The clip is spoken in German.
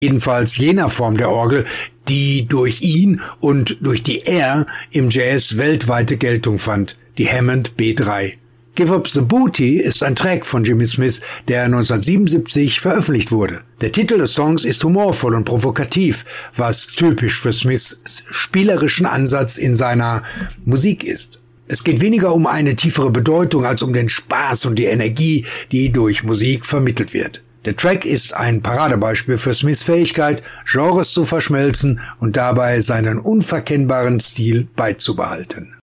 Jedenfalls jener Form der Orgel, die durch ihn und durch die R im Jazz weltweite Geltung fand, die Hammond B3. Give Up the Booty ist ein Track von Jimmy Smith, der 1977 veröffentlicht wurde. Der Titel des Songs ist humorvoll und provokativ, was typisch für Smiths spielerischen Ansatz in seiner Musik ist. Es geht weniger um eine tiefere Bedeutung als um den Spaß und die Energie, die durch Musik vermittelt wird. Der Track ist ein Paradebeispiel für Smiths Fähigkeit, Genres zu verschmelzen und dabei seinen unverkennbaren Stil beizubehalten.